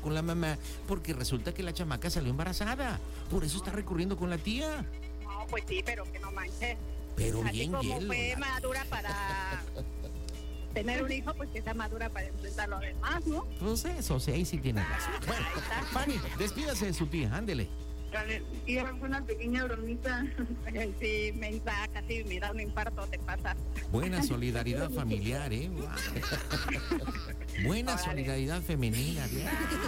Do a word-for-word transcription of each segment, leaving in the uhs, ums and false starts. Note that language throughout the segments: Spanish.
con la mamá porque resulta que la chamaca salió embarazada. Por eso está recurriendo con la tía. No, pues sí, pero que no manches. Pero Así bien como hielo. fue la- madura para tener un hijo, pues que sea madura para enfrentar lo demás, ¿no? Pues eso, sí, ahí sí tienes razón. Bueno, Fanny, despídase de su tía, ándele. Y era una pequeña bromita. Sí, me da casi, me da un infarto, te pasa. Buena solidaridad familiar, ¿eh? Wow. Buena Órale. solidaridad femenina, bien.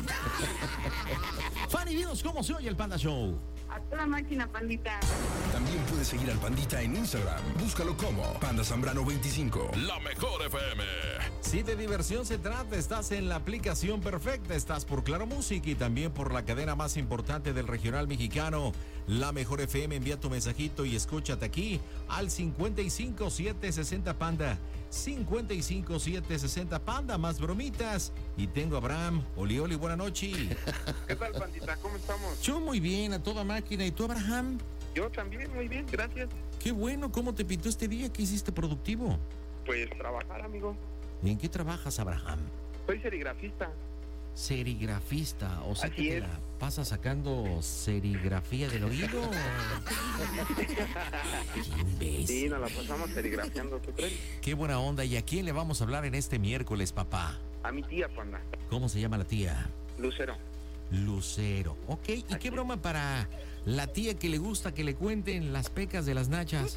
Fanny, dinos cómo se oye el Panda Show. A toda máquina, pandita. También puedes seguir al Pandita en Instagram. Búscalo como Panda Zambrano veinticinco. La mejor F M. Si de diversión se trata, estás en la aplicación perfecta. Estás por Claro Music y también por la cadena más importante del regional mexicano, La Mejor F M. Envía tu mensajito y escúchate aquí al cincuenta y cinco siete sesenta Panda. cincuenta y cinco siete sesenta Panda, más bromitas. Y tengo a Abraham. Oli, oli, buena noche. ¿Qué tal, pandita? ¿Cómo estamos? Yo muy bien, a toda máquina. ¿Y tú, Abraham? Yo también, muy bien, gracias. Qué bueno, ¿cómo te pintó este día? ¿Qué hiciste productivo? Pues trabajar, amigo. ¿En qué trabajas, Abraham? Soy serigrafista. Serigrafista, o sea Así que te es. la pasas sacando serigrafía del oído. Qué imbécil. Sí, nos la pasamos serigrafiando, ¿tú crees? Qué buena onda. ¿Y a quién le vamos a hablar en este miércoles, papá? A mi tía, panda. ¿Cómo se llama la tía? Lucero. Lucero. Ok, ¿y qué broma para la tía que le gusta que le cuenten las pecas de las nachas?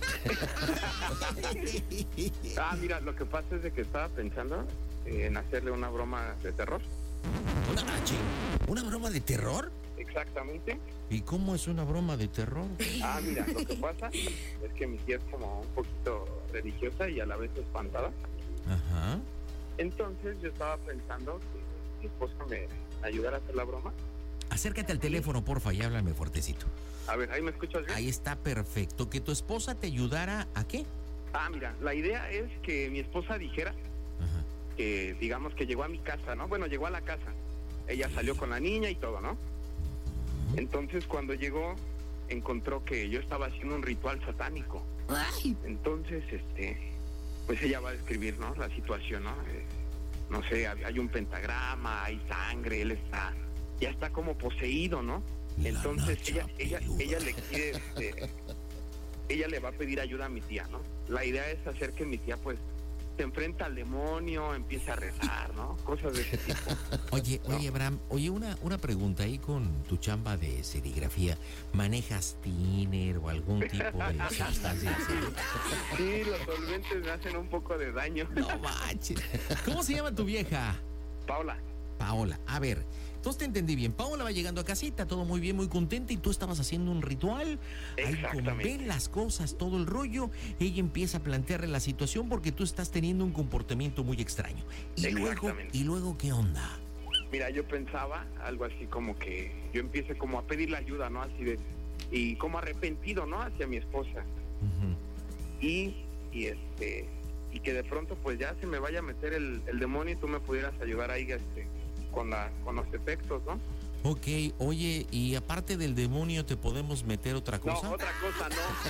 Ah, mira, lo que pasa es de que estaba pensando en hacerle una broma de terror. ¿Una, ah, ching, ¿una broma de terror? Exactamente. ¿Y cómo es una broma de terror? Ah, mira, lo que pasa es que mi tía es como un poquito religiosa y a la vez espantada. Ajá. Entonces yo estaba pensando que mi esposa me ayudara a hacer la broma. Acércate al teléfono, porfa, y háblame fuertecito. A ver, ¿ahí me escuchas bien? Ahí está perfecto. Que tu esposa te ayudara ¿a qué? Ah, mira, la idea es que mi esposa dijera Ajá. que, digamos, que llegó a mi casa, ¿no? Bueno, llegó a la casa. Ella salió con la niña y todo, ¿no? Entonces, cuando llegó, encontró que yo estaba haciendo un ritual satánico. Entonces, este, pues ella va a describir, ¿no? La situación, ¿no? Eh, no sé, hay hay un pentagrama, hay sangre, él está, ya está como poseído, ¿no? La Entonces, nacha ella, ella, peluda. ella le quiere, este, ella le va a pedir ayuda a mi tía, ¿no? La idea es hacer que mi tía, pues, se enfrenta al demonio, empieza a rezar, ¿no? Cosas de ese tipo. Oye, No. oye, Abraham, oye, una, una pregunta ahí con tu chamba de serigrafía. ¿Manejas thinner o algún tipo de sustancia así? Sí, los solventes me hacen un poco de daño. No manches. ¿Cómo se llama tu vieja? Paola. Paola. A ver, entonces te entendí bien. Paola va llegando a casita, todo muy bien, muy contenta, y tú estabas haciendo un ritual. Ahí como Exactamente. ven las cosas, todo el rollo, ella empieza a plantearle la situación porque tú estás teniendo un comportamiento muy extraño. Y luego, Exactamente. ¿y luego qué onda? Mira, yo pensaba algo así como que yo empiece como a pedirle ayuda, ¿no? Así de, y como arrepentido, ¿no? Hacia mi esposa. Ujú. Y, y este, y que de pronto pues ya se me vaya a meter el, el demonio y tú me pudieras ayudar ahí, este, con la, con los efectos, ¿no? Ok, oye, y aparte del demonio, ¿te podemos meter otra No, cosa? otra cosa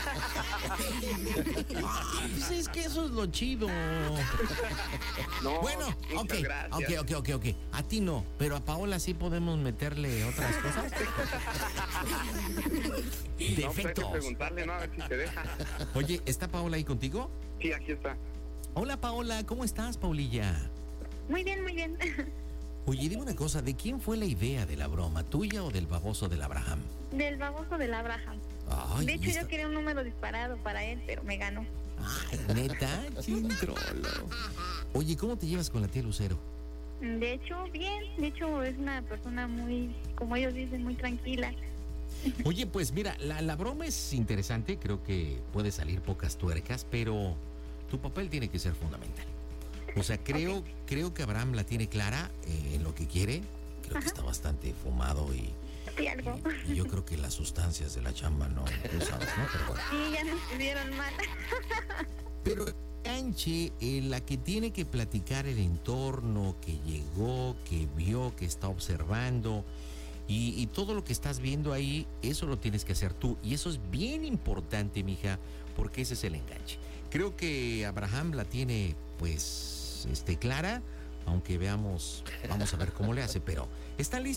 no. Ah, pues es que eso es lo chido. No, Bueno, muchas ok, gracias. ok, ok, ok, ok. A ti no, pero a Paola sí podemos meterle otras cosas. No, pues hay que Defectos. preguntarle, ¿no? A ver si te deja. Oye, ¿está Paola ahí contigo? Sí, aquí está. Hola, Paola, ¿cómo estás, Paulilla? Muy bien, muy bien. Oye, dime una cosa, ¿de quién fue la idea de la broma? ¿Tuya o del baboso del Abraham? Del baboso del Abraham. Ay, De hecho, listo. yo quería un número disparado para él, pero me ganó. Ay, neta, chintrolo. Oye, ¿cómo te llevas con la tía Lucero? De hecho, bien. De hecho, es una persona muy, como ellos dicen, muy tranquila. Oye, pues mira, la, la broma es interesante, creo que puede salir pocas tuercas, pero tu papel tiene que ser fundamental. O sea, creo, creo que Abraham la tiene clara eh, en lo que quiere. Creo que está bastante fumado y, Sí, algo. y, y yo creo que las sustancias de la chamba no, tú sabes, ¿no? Pero bueno. Sí, ya nos pusieron mal. Pero Anche, eh, la que tiene que platicar el entorno, que llegó, que vio, que está observando, y, y todo lo que estás viendo ahí, eso lo tienes que hacer tú. Y eso es bien importante, mija, porque ese es el enganche. Creo que Abraham la tiene, pues, este, clara, aunque veamos, vamos a ver cómo le hace, pero ¿están listos?